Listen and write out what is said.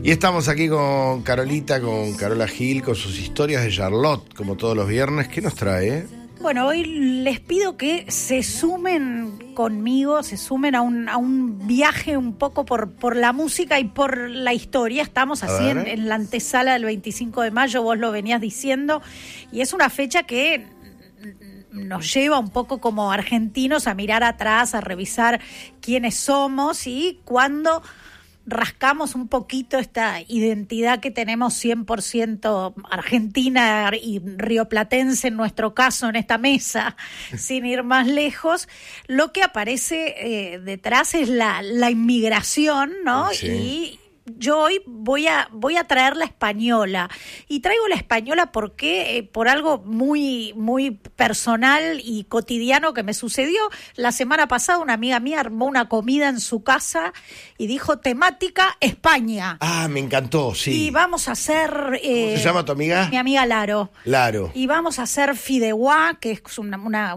Y estamos aquí con Carolita, con Carola Gil, con sus historias de Charlotte, como todos los viernes. ¿Qué nos trae? Bueno, hoy les pido que se sumen conmigo, se sumen a un viaje un poco por la música y por la historia. Estamos así en la antesala del 25 de mayo, vos lo venías diciendo, y es una fecha que nos lleva un poco como argentinos a mirar atrás, a revisar quiénes somos y cuándo rascamos un poquito esta identidad que tenemos 100% argentina y rioplatense en nuestro caso en esta mesa, sin ir más lejos, lo que aparece detrás es la inmigración, ¿no? Sí. Y yo hoy voy a traer la española, y traigo la española porque por algo muy, muy personal y cotidiano que me sucedió. La semana pasada una amiga mía armó una comida en su casa y dijo temática España. Ah, me encantó, sí. Y vamos a hacer... ¿Cómo se llama tu amiga? Mi amiga Laro. Laro. Y vamos a hacer fideuá, que es una